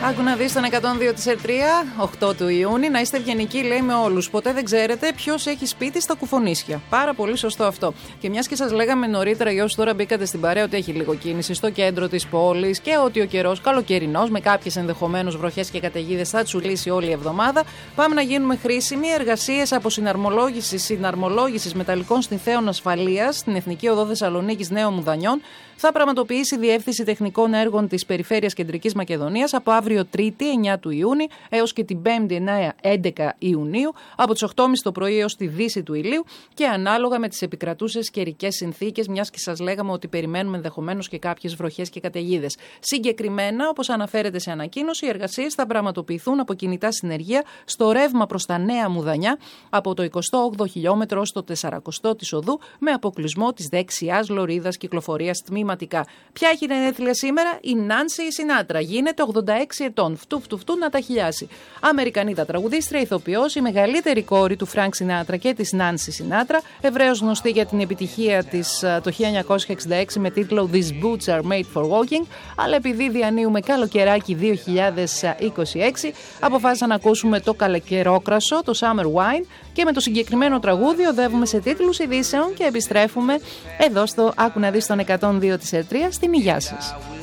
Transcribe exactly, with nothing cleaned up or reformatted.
Άκου να δεις τον εκατόν δύο της Ερτρία, οκτώ του Ιούνιου. Να είστε ευγενικοί, λέει, με όλους. Ποτέ δεν ξέρετε ποιος έχει σπίτι στα κουφονίσια. Πάρα πολύ σωστό αυτό. Και μιας και σας λέγαμε νωρίτερα, για όσους τώρα μπήκατε στην παρέα, ότι έχει λίγο κίνηση στο κέντρο της πόλης και ότι ο καιρός καλοκαιρινός, με κάποιες ενδεχομένως βροχές και καταιγίδες, θα τσουλήσει όλη η εβδομάδα. Πάμε να γίνουμε χρήσιμοι. Εργασίες από συναρμολόγηση συναρμολόγησης μεταλλικών συνθέων ασφαλείας στην Εθνική Οδό Θεσσαλονίκης Νέων Μουδανιών θα πραγματοποιήσει η Διεύθυνση Τεχνικών Έργων της Περιφέρειας Κεντρικής Μακεδονίας από αύριο Τρίτη, εννιά του Ιούνιου, έως και την Πέμπτη, εννέα έντεκα Ιουνίου, από τις οκτώ και μισή το πρωί έως τη δύση του ηλίου και ανάλογα με τις επικρατούσες καιρικές συνθήκες, μιας και σας λέγαμε ότι περιμένουμε ενδεχομένως και κάποιες βροχές και καταιγίδες. Συγκεκριμένα, όπως αναφέρεται σε ανακοίνωση, οι εργασίες θα πραγματοποιηθούν από κινητά συνεργεία στο ρεύμα προς τα Νέα Μουδανιά από το εικοστό όγδοο χιλιόμετρο ως το τεσσαρακοστό της οδού, με αποκλεισμό της δεξιάς λωρίδας κυκλοφορίας τμήματικά. Ποια έχει γενέθλια σήμερα? Η Νάνση Σινάτρα. Γίνεται ογδόντα έξι ετών. Φτου φτου φτου να τα χιλιάσει. Αμερικανίδα τραγουδίστρια, ηθοποιός, η μεγαλύτερη κόρη του Φρανκ Σινάτρα και της Νάνση Σινάτρα, ευρέως γνωστή για την επιτυχία της το χίλια εννιακόσια εξήντα έξι με τίτλο These Boots Are Made for Walking, αλλά επειδή διανύουμε καλοκαιράκι δύο χιλιάδες είκοσι έξι, αποφάσισα να ακούσουμε το καλοκαιρόκρασο, το Summer Wine, και με το συγκεκριμένο τραγούδι οδεύουμε σε τίτλους ειδήσεων και επιστρέφουμε εδώ στο Άκου να δεις τον εκατόν δύο της Ερτρία στην υγειά σας.